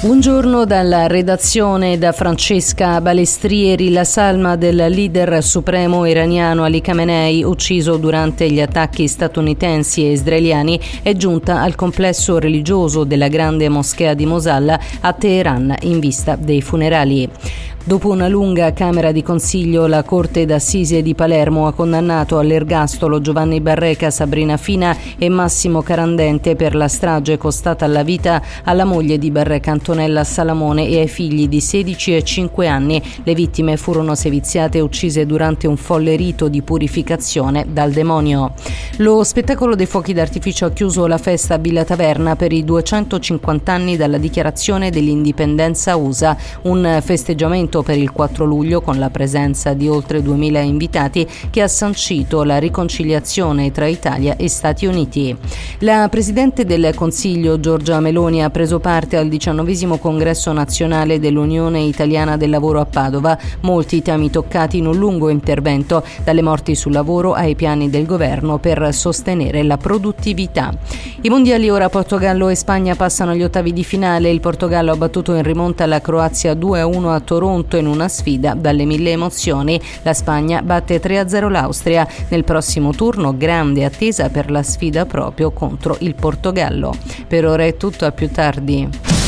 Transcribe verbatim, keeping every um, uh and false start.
Buongiorno dalla redazione da Francesca Balestrieri. La salma del leader supremo iraniano Ali Khamenei, ucciso durante gli attacchi statunitensi e israeliani, è giunta al complesso religioso della grande moschea di Mosalla a Teheran in vista dei funerali. Dopo una lunga camera di consiglio, la Corte d'Assise di Palermo ha condannato all'ergastolo Giovanni Barreca, Sabrina Fina e Massimo Carandente per la strage costata la vita alla moglie di Barreca, Antonella Salamone, e ai figli di sedici e cinque anni. Le vittime furono seviziate e uccise durante un folle rito di purificazione dal demonio. Lo spettacolo dei fuochi d'artificio ha chiuso la festa a Villa Taverna per i duecentocinquanta anni dalla dichiarazione dell'indipendenza U S A, un festeggiamento per il quattro luglio con la presenza di oltre duemila invitati che ha sancito la riconciliazione tra Italia e Stati Uniti. La Presidente del Consiglio Giorgia Meloni ha preso parte al diciannovesimo congresso nazionale dell'Unione Italiana del Lavoro a Padova. Molti temi toccati in un lungo intervento, dalle morti sul lavoro ai piani del governo per sostenere la produttività. I mondiali ora: Portogallo e Spagna passano agli ottavi di finale. Il Portogallo ha battuto in rimonta la Croazia due a uno a Toronto in una sfida dalle mille emozioni. La Spagna batte tre a zero l'Austria. Nel prossimo turno grande attesa per la sfida proprio contro il Portogallo. Per ora è tutto, a più tardi.